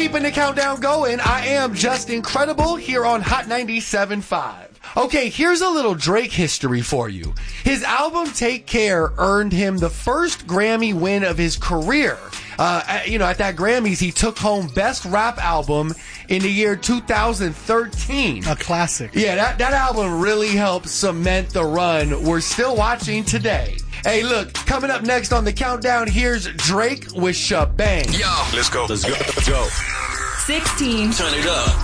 keeping the countdown going. I am Just Incredible here on Hot 97.5. Okay, here's a little Drake history for you. His album Take Care earned him the first Grammy win of his career. At that Grammys, he took home Best Rap Album in the year 2013. A classic. Yeah, that album really helped cement the run we're still watching today. Hey, look, coming up next on the countdown, here's Drake with Shabang. Yo, let's go. 16. Turn it up.